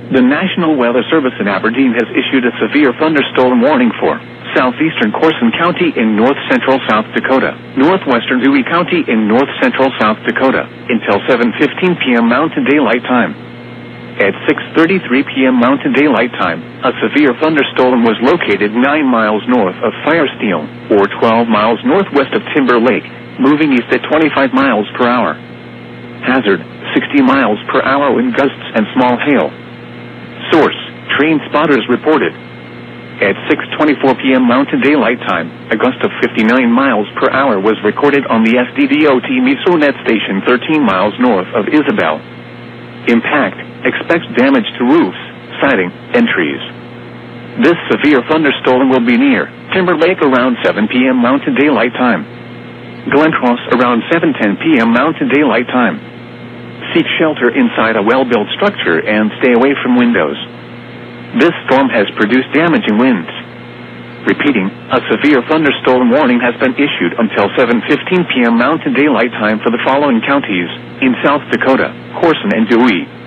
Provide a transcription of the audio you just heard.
The National Weather Service in Aberdeen has issued a severe thunderstorm warning for southeastern Corson County in north-central South Dakota, northwestern Dewey County in north-central South Dakota, until 7:15 p.m. Mountain Daylight Time. At 6:33 p.m. Mountain Daylight Time, a severe thunderstorm was located 9 miles north of Firesteel, or 12 miles northwest of Timber Lake, moving east at 25 miles per hour. Hazard, 60 miles per hour wind gusts and small hail. Source, train spotters reported. At 6:24 p.m. Mountain Daylight Time, a gust of 59 miles per hour was recorded on the SDDOT Mesonet station 13 miles north of Isabel. Impact, expects damage to roofs, siding, and trees. This severe thunderstorm will be near Timber Lake around 7 p.m. Mountain Daylight Time. Glen Cross around 7:10 p.m. Mountain Daylight Time. Seek shelter inside a well-built structure and stay away from windows. This storm has produced damaging winds. Repeating, a severe thunderstorm warning has been issued until 7:15 p.m. Mountain Daylight Time for the following counties in South Dakota, Corson and Dewey.